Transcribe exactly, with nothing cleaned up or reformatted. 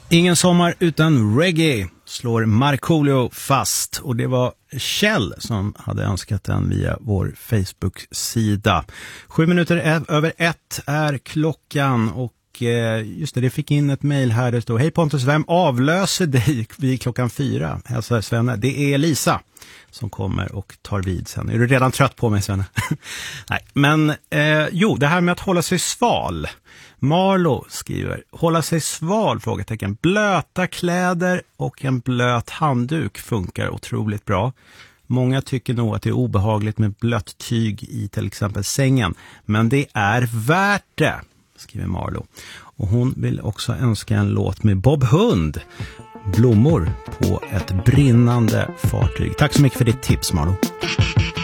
Ingen sommar utan reggae slår Markoolio fast, och det var Kjell som hade önskat den via vår Facebook-sida. Sju minuter över ett är klockan, och just det, det fick in ett mejl här. Det står: hej Pontus, vem avlöser dig vid klockan fyra? Hälsar Svenne. Det är Lisa som kommer och tar vid sen. Är du redan trött på mig, Svenne? Nej, men eh, jo, det här med att hålla sig sval. Marlo skriver: hålla sig sval, frågetecken. Blöta kläder och en blöt handduk funkar otroligt bra. Många tycker nog att det är obehagligt med blött tyg i till exempel sängen, men det är värt det, skriver Marlo. Och hon vill också önska en låt med Bob Hund, Blommor på ett brinnande fartyg. Tack så mycket för ditt tips, Marlo.